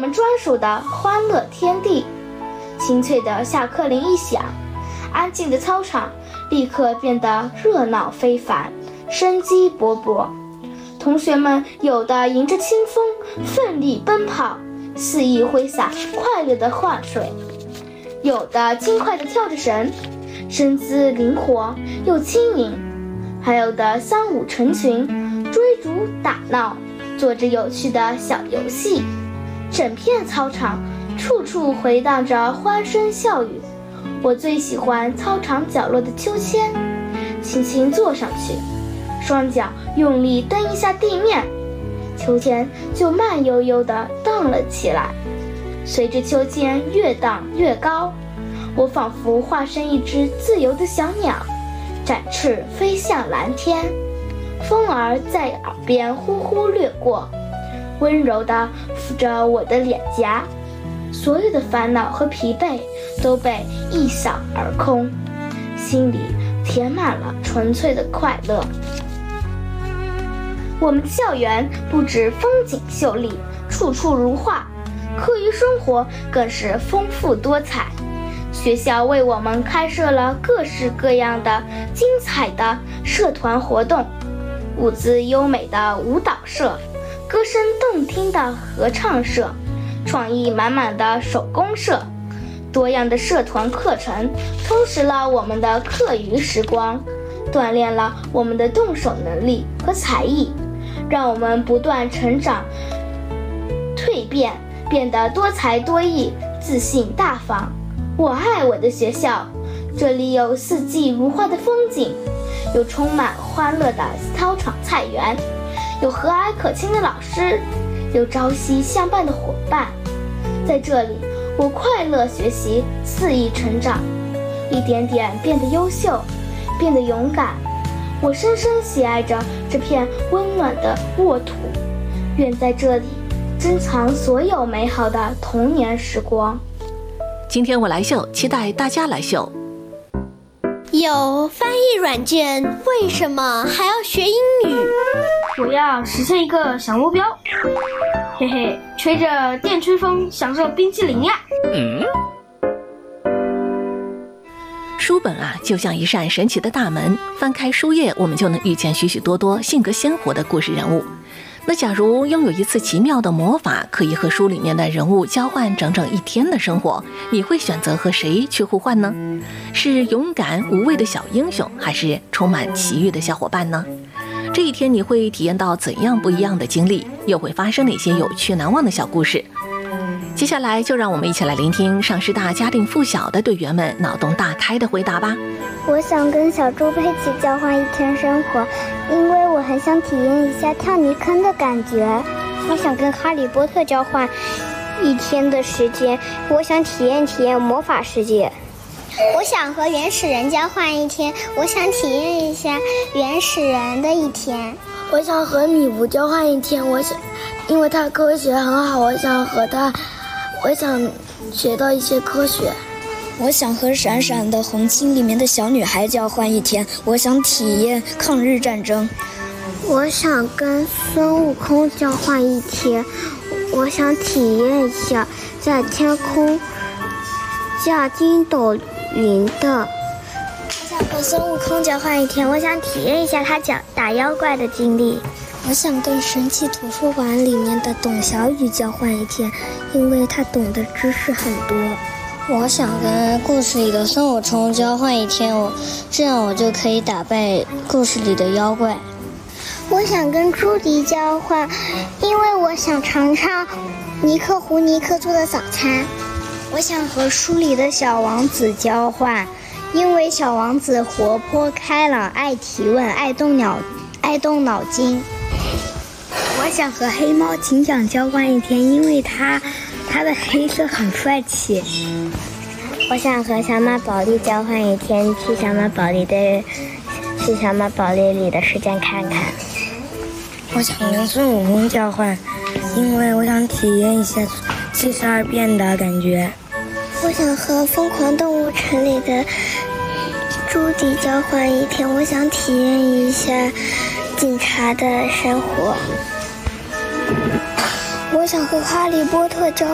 们专属的欢乐天地。清脆的下课铃一响，安静的操场立刻变得热闹非凡，生机勃勃。同学们有的迎着清风奋力奔跑，肆意挥洒快乐的汗水，有的轻快地跳着绳，身姿灵活又轻盈，还有的三五成群追逐打闹，做着有趣的小游戏。整片操场处处回荡着欢声笑语。我最喜欢操场角落的秋千，轻轻坐上去，双脚用力蹬一下地面，秋千就慢悠悠地荡了起来。随着秋千越荡越高，我仿佛化身一只自由的小鸟，展翅飞向蓝天。风儿在耳边呼呼掠过，温柔地抚着我的脸颊，所有的烦恼和疲惫都被一扫而空，心里填满了纯粹的快乐。我们的校园不止风景秀丽，处处如画，课余生活更是丰富多彩。学校为我们开设了各式各样的精彩的社团活动，舞姿优美的舞蹈社，歌声动听的合唱社，创意满满的手工社，多样的社团课程充实了我们的课余时光，锻炼了我们的动手能力和才艺，让我们不断成长蜕变，变得多才多艺，自信大方。我爱我的学校，这里有四季如画的风景，有充满欢乐的操场菜园，有和蔼可亲的老师，有朝夕相伴的伙伴。在这里，我快乐学习，肆意成长，一点点变得优秀，变得勇敢。我深深喜爱着这片温暖的沃土，愿在这里珍藏所有美好的童年时光。 今天我来秀，期待大家来秀。 有翻译软件，为什么还要学英语？ 我要实现一个小目标，嘿嘿，吹着电吹风，享受冰淇淋呀！ 书本啊，就像一扇神奇的大门，翻开书页，我们就能遇见许许多多性格鲜活的故事人物。那假如拥有一次奇妙的魔法，可以和书里面的人物交换整整一天的生活，你会选择和谁去互换呢？是勇敢无畏的小英雄，还是充满奇遇的小伙伴呢？这一天你会体验到怎样不一样的经历，又会发生哪些有趣难忘的小故事？接下来就让我们一起来聆听上师大嘉定附小的队员们脑洞大开的回答吧。 我想跟小猪佩奇交换一天生活，因为我很想体验一下跳泥坑的感觉。我想跟哈利波特交换一天的时间，我想体验魔法世界。 我想和原始人交换一天，我想体验一下原始人的一天。 我想和米芾交换一天，因为他科学很好，我想学到一些科学。 我想和闪闪的红星里面的小女孩交换一天，我想体验抗日战争。 我想跟孙悟空交换一天，我想体验一下在天空驾筋斗云的。 我想和孙悟空交换一天，我想体验一下他打妖怪的经历。 我想跟神奇图书馆里面的董小雨交换一天，因为他懂的知识很多。 我想跟故事里的孙悟空交换一天，这样我就可以打败故事里的妖怪。 我想跟朱迪交换，因为我想尝尝尼克胡尼克做的早餐。 我想和书里的小王子交换，因为小王子活泼开朗，爱提问，爱动脑筋。 我想和黑猫警长交换一天，因为他的黑色很帅气。 我想和小马宝莉交换一天，去小马宝莉里的世界看看。 我想跟孙悟空交换，因为我想体验一下72变的感觉。 我想和疯狂动物城里的朱迪交换一天，我想体验一下警察的生活。 我想和哈利波特交